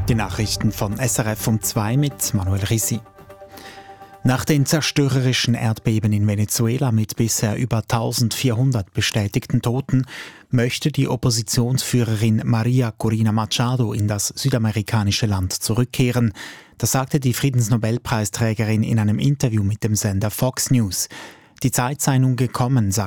Die Nachrichten von SRF um 2 mit Manuel Risi. Nach den zerstörerischen Erdbeben in Venezuela mit bisher über 1400 bestätigten Toten möchte die Oppositionsführerin Maria Corina Machado in das südamerikanische Land zurückkehren. Das sagte die Friedensnobelpreisträgerin in einem Interview mit dem Sender Fox News. Die Zeit sei nun gekommen, sagte